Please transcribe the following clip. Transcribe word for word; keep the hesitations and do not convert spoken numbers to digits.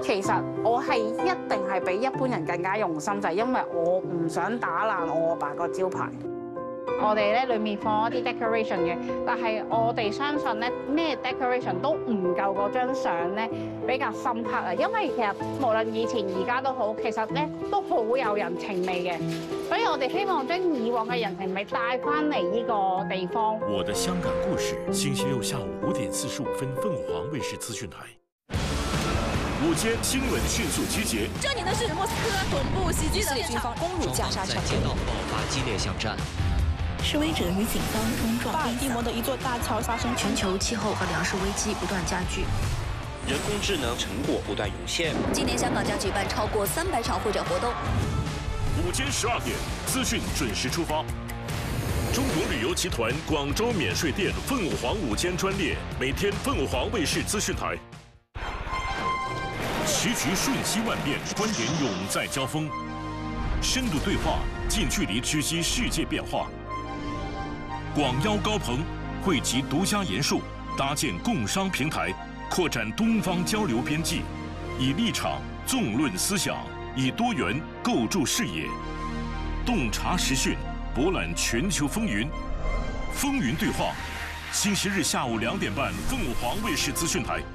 其實我係一定係比一般人更加用心，就係因為我唔想打爛我阿爸個招牌。我哋咧裡面放一啲 decoration 嘅，但係我哋相信咧咩 decoration 都唔夠嗰張相咧比較深刻啊！因為其實無論以前而家都好，其實咧都好有人情味嘅，所以我哋希望將以往嘅人情味帶翻嚟呢個地方。 我的香港故事，星期六下午五點四十五分，鳳凰衛視資訊台。午間新聞迅速集結。 這裡呢是莫斯科總部襲擊的軍方攻入加沙城， 街道爆發激烈巷戰。 示威者與警方衝撞。 巴爾的摩的一座大橋發生。 全球氣候和糧食危機不斷加劇， 人工智能成果不斷湧現。 今年香港將舉辦超過三百場會展活動。 午間十二點，資訊準時出發。中國旅遊集團廣州免稅店鳳凰午間專列，每天鳳凰衛視資訊台。時局瞬息萬變，觀點永在交鋒，深度對話，近距離直擊世界變化。廣邀高朋，匯集獨家研述，搭建共商平台，擴展東方交流邊際，以立場縱論思想，以多元構築視野，洞察時訊，博覽全球風雲。風雲對話，星期日下午兩點半，鳳凰衛視資訊台。